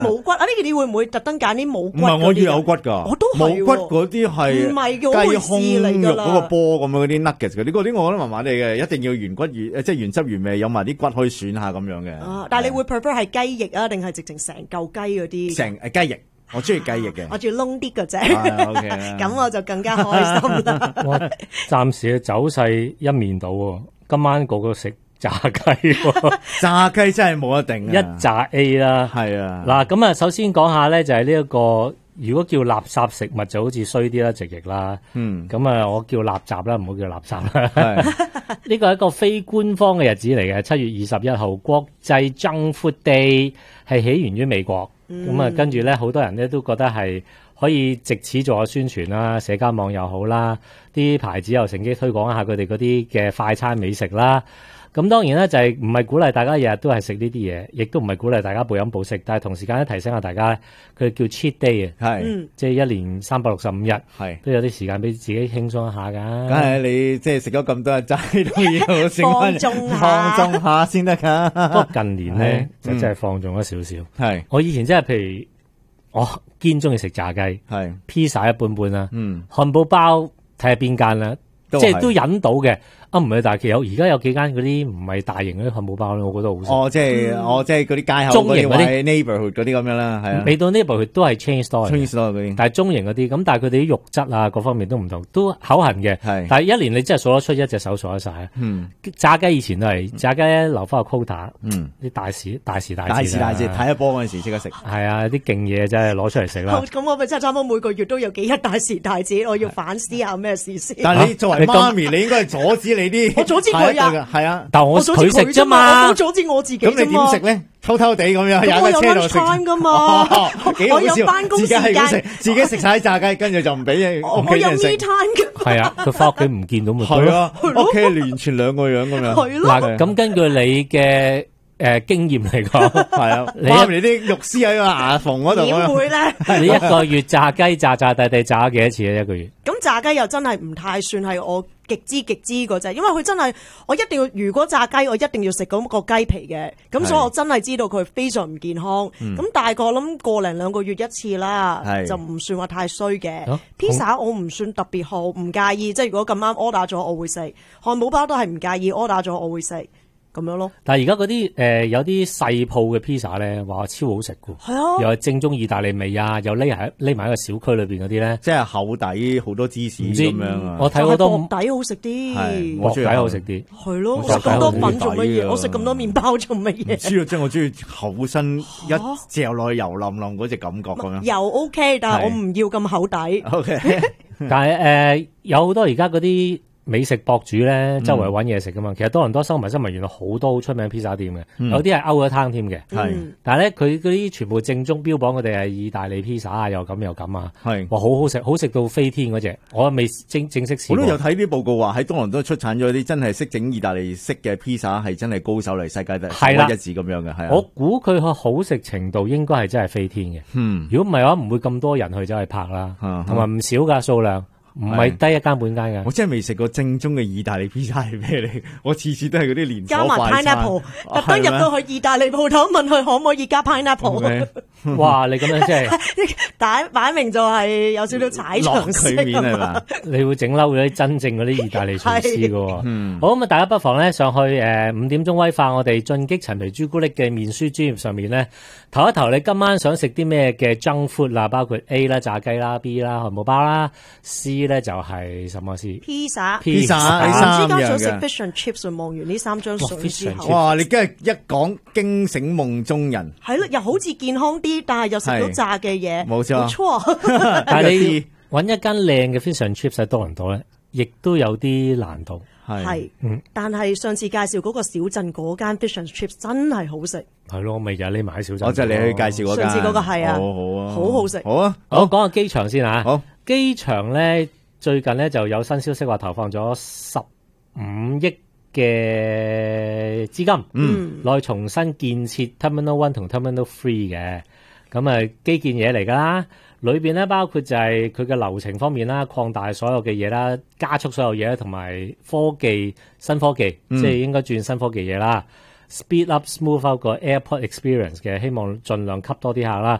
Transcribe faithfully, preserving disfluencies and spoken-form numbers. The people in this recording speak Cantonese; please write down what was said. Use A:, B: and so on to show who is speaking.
A: 冇骨啊！呢個你會唔會特登揀啲冇骨？
B: 唔係，我要有骨㗎。
A: 我都係
B: 冇骨嗰啲係
A: 唔係嘅
B: 雞胸
A: 嚟㗎啦
B: 肉嗰個波咁樣嗰啲 nuggets 嗰啲，嗰啲我覺得麻麻地嘅，一定要原骨原即係原汁原味，有埋啲骨可以選下咁樣嘅。
A: 啊！但係你會 prefer 係雞翼啊，定係直情成嚿雞嗰啲？
B: 成誒雞翼，我中意雞翼嘅。
A: 我中意燶啲嘅啫。
B: 啊，OK 啦
A: 咁我就更加開心啦。
C: 我暫時嘅走勢一面倒喎，今晚個個食炸雞喎，
B: 炸雞真係冇得頂啊！
C: 一炸 A 啦，
B: 係啊。
C: 嗱咁啊，首先講下咧，就係呢一個，如果叫垃圾食物就好似衰啲啦，直譯啦。
B: 嗯，
C: 咁啊，我叫垃圾啦，唔好叫垃圾啦。
B: 係
C: 呢個係一個非官方嘅日子嚟嘅，七月二十一號國際 Junk Food Day 係起源於美國。咁啊、嗯，跟住咧，好多人咧都覺得係可以藉此做下宣傳啦，社交網又好啦，啲牌子又乘機推廣一下佢哋嗰啲嘅快餐美食啦。咁當然咧就係唔係鼓勵大家日日都係食呢啲嘢，亦都唔係鼓勵大家暴飲暴食，但係同時間咧提醒下大家，佢叫 cheat day 啊，
B: 係、
A: 嗯，
C: 即係一年三百六十五日，
B: 係
C: 都有啲時間俾自己輕鬆一下㗎。
B: 梗係你即係食咗咁多日齋都要
A: 放縱下
B: 放縱下先得㗎。
C: 不過近年咧
B: 係
C: 就真係放縱咗少少。
B: 係
C: 我以前真係譬如我堅中意食炸雞，
B: 係
C: 披薩一般般啦，
B: 嗯，
C: 漢堡包睇下邊間啦，
B: 都係
C: 即係都忍到嘅。啊，唔係，但係有而家有幾間嗰啲唔係大型嗰啲漢堡包咧，我覺得好食。
B: 哦，即係哦，即係嗰啲街口嗰啲
C: 中型嗰啲
B: 位 neighborhood 嗰啲咁樣啦，係啊。
C: 未到呢步，佢都係 chain store 嚟嘅
B: chain store 嗰啲，
C: 但係中型嗰啲，咁但係佢哋啲肉質啊，各方面都唔同，都口痕嘅。
B: 係
C: 但係一年你真係數得出一隻手數得晒。
B: 嗯，
C: 炸雞以前都係炸雞留翻個 quota，
B: 嗯，
C: 啲大時大時大節
B: 大時大節
C: 啊
B: 睇一波嗰陣時即刻食。
C: 係啊，啲勁嘢真係攞出嚟食啦。
A: 咁我咪真係差唔多每個月都有幾日大時大節，我要反思下咩事先。
B: 但係你作為
C: 你咁
B: 媽咪，你應該係阻止你啲，
A: 我阻止佢啊
B: 係啊。
C: 但我
A: 阻止
C: 佢食啫
A: 我
C: 嘛
A: 冇，阻止我自己
B: 咁你點食
A: 啫嘛。
B: 咧？偷偷地咁樣
A: 咁我有
B: 喺架車度
A: lunch time
B: 食
A: 噶嘛
B: 哦幾好
A: 我有
B: 笑
A: 返工
B: 自己係
A: 時間
B: 咁食，自己食晒啲炸雞，跟住就唔俾屋
A: 我有
B: 企人
A: me
B: 食。
A: time 嘅。
C: 係啊，佢翻屋企唔見到咪得咯。
B: 係啊，屋企完全兩個樣咁樣。
A: 係咯
C: 嗱，咁根據你嘅誒經驗嚟講，
B: 係啊，
C: 你一
B: 媽咪你啲肉絲喺個牙縫嗰度咁
A: 點
B: 樣。
A: 會咧？
C: 你一個月炸雞炸炸地地炸咗幾多次啊？一個月？
A: 咁炸雞又真係唔太算係我極之極之嗰隻，因為佢真係我一定要，如果炸雞我一定要食嗰個雞皮嘅，咁所以我真係知道佢非常唔健康。咁大概我諗個零兩個月一次啦，
B: 係
A: 就唔算話太衰嘅
C: 啊。
A: 披薩我唔算特別好，唔介意，即係如果咁啱 order 咗我會食。漢堡包都係唔介意 order 咗我會食咁樣咯。
C: 但係而家嗰啲誒有啲細鋪嘅披薩咧，話超好食㗎，
A: 係啊，
C: 又係正宗意大利味啊，又匿喺匿埋喺個小區裏邊嗰啲咧，
B: 即係厚底好多芝士
C: 唔知
B: 咁樣啊！
C: 我睇好多
A: 就係薄底好食啲
B: 係，
C: 薄底好食啲。
A: 係咯，
B: 我
A: 我食咁多
C: 薄底
A: 粉做乜嘢？
B: 好底㗎
A: 我食咁多麵包做乜
B: 唔
A: 嘢？
B: 知啊，即係我中意厚身一嚼落去油淋淋嗰隻感覺咁樣。
A: 又 OK，但係我
B: 係
A: 唔要咁厚底。
B: O K，
C: 但係誒、呃有好多而家嗰啲美食博主咧，周圍揾嘢食噶嘛。其實多倫多收埋收埋原來好多好出名披薩店嘅，
B: 嗯
C: 有啲係 out 咗攤添嘅。
B: 係
A: 嗯
C: 但係咧，佢嗰啲全部正宗標榜佢哋係意大利披薩啊，又咁又咁啊，
B: 係。
C: 哇，好好食，好食到飛天嗰只，我未正正式試過。
B: 我都有睇啲報告話喺多倫多出產咗啲真係識整意大利式嘅披薩，係真係高手嚟，世界第
C: 係啦
B: 一致咁樣嘅，係啊。
C: 我估佢個好食程度應該係真係飛天嘅。
B: 嗯，
C: 如果唔係嘅話，唔會咁多人去走去拍啦，
B: 嗯
C: 同埋唔少㗎數量，唔係低一間半間嘅。
B: 我真係未食過正宗嘅意大利披薩係咩嚟？我次次都係嗰啲連
A: 加埋
B: 鎖快餐。
A: pineapple，特登入到去意大利鋪頭問佢可唔可以加 pineapple，
C: 哇！你咁樣即係
A: 擺擺明就係有少少踩
B: 落
A: 場式
B: 佢面係嘛？
C: 你會整嬲嗰啲真正嗰啲意大利廚師嘅喎。
B: 嗯，
C: 好咁啊！大家不妨咧上去誒五點鐘威化我哋進擊陳皮朱古力嘅面書專頁上面咧，投一投你今晚想食啲咩嘅 junk food 啦，包括 A 啦炸雞啦、B 啦漢堡包啦、C 咧就係什麼 C？
A: 披薩。
B: 披薩
A: 突然之
B: 係三
A: 間想食
B: 樣嘅。
A: fish and chips，望完呢三張相之
C: 哇，fish and
A: 後
C: chips，
B: 哇！你今日一講驚醒夢中人，
A: 係咯，又好似健康啲，但係又食到
B: 係
A: 炸嘅嘢，
B: 冇錯
A: 冇錯。
C: 但係你
B: 一啲
C: 揾一間靚嘅 fish and chips 喺多倫多咧，亦都有啲難度。
B: 係
A: 係
C: 嗯，
A: 但係上次介紹嗰個小鎮嗰間 fish and chips 真係好食，
C: 係咯，咪就係匿埋喺小鎮。
B: 我就係你去介紹嗰間。
A: 上次嗰個係啊
B: 好好啊，
A: 好好食
B: 好啊，
C: 好講下機場先啊。
B: 好
C: 機場咧最近咧就有新消息話投放咗十五億嘅資金，
A: 嗯，
C: 來重新建設 Terminal One 同 Terminal Three 嘅，咁啊基建嘢嚟㗎啦。裏邊咧包括就係佢嘅流程方面啦，擴大所有嘅嘢啦，加速所有嘢啦，同埋科技新科技，
B: 嗯
C: 即係應該轉新科技嘢啦。 speed up smooth out 個 airport experience 嘅，希望盡量吸多啲客啦。